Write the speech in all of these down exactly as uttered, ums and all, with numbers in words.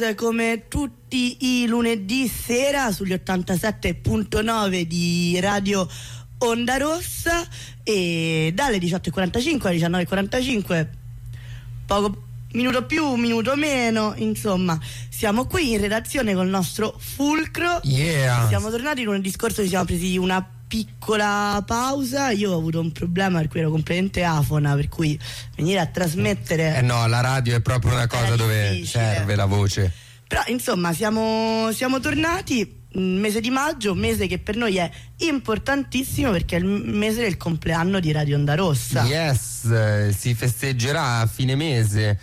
Blues come tutti i lunedì sera sugli ottantasette virgola nove di Radio Onda Rossa, e dalle diciotto e quarantacinque alle diciannove e quarantacinque, poco minuto più, minuto meno, insomma siamo qui in redazione col nostro fulcro. Yeah. Siamo tornati lunedì scorso, ci siamo presi una piccola pausa, io ho avuto un problema per cui ero completamente afona, per cui venire a trasmettere eh no, la radio è proprio una cosa dove difficile. serve la voce. Però insomma siamo, siamo tornati, mese di maggio, mese che per noi è importantissimo perché è il mese del compleanno di Radio Onda Rossa. Yes, eh, si festeggerà a fine mese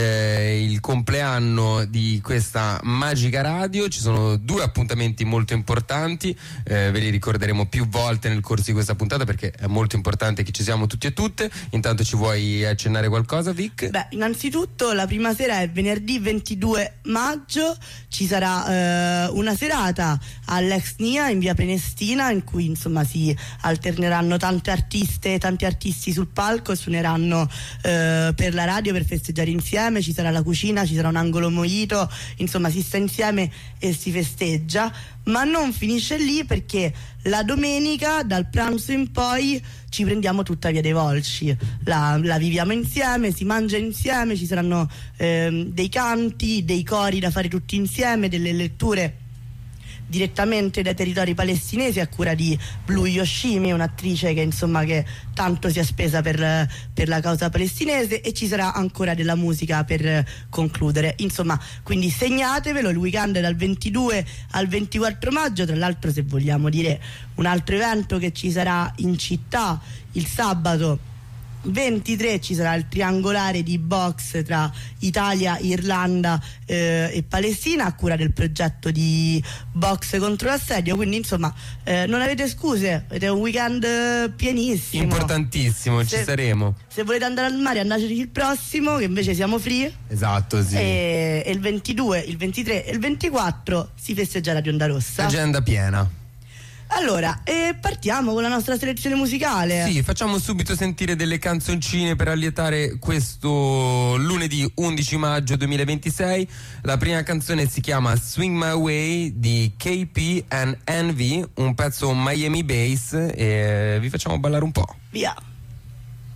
eh, il compleanno di questa magica radio. Ci sono due appuntamenti molto importanti, eh, ve li ricorderemo più volte nel corso di questa puntata perché è molto importante che ci siamo tutti e tutte. Intanto ci vuoi accennare qualcosa, Vic? Beh, innanzitutto la prima sera è venerdì ventidue maggio, ci sarà eh, una serata all'Ex Nia in via Prenestina in cui insomma si alterneranno tante artiste, tanti artisti sul palco e suoneranno eh, per la radio per festeggiare insieme. Ci sarà la cucina, ci sarà un angolo mojito, insomma si sta insieme e si festeggia. Ma non finisce lì, perché la domenica dal pranzo in poi ci prendiamo tutta Via dei Volsci, la, la viviamo insieme, si mangia insieme, ci saranno ehm, dei canti, dei cori da fare tutti insieme, delle letture direttamente dai territori palestinesi a cura di Blue Yoshimi, un'attrice che insomma che tanto si è spesa per, per la causa palestinese, e ci sarà ancora della musica per concludere. Insomma, quindi segnatevelo, il weekend dal ventidue al ventiquattro maggio. Tra l'altro, se vogliamo dire un altro evento che ci sarà in città, il sabato ventitré ci sarà il triangolare di box tra Italia, Irlanda eh, e Palestina a cura del progetto di Box contro l'assedio, quindi insomma eh, non avete scuse, avete un weekend pienissimo, importantissimo, se, ci saremo. Se volete andare al mare andateci il prossimo, che invece siamo free. Esatto, sì. E, e il ventidue, il ventitré e il ventiquattro si festeggia Radio Onda Rossa. Agenda piena. Allora, eh, partiamo con la nostra selezione musicale. Sì, facciamo subito sentire delle canzoncine per allietare questo lunedì undici maggio duemilaventisei. La prima canzone si chiama Swing My Way di K P and Envy, un pezzo Miami Bass, e vi facciamo ballare un po'. Via.